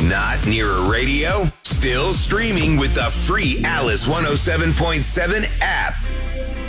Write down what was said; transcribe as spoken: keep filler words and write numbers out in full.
Not near a radio? Still streaming with the free Alice one oh seven point seven app.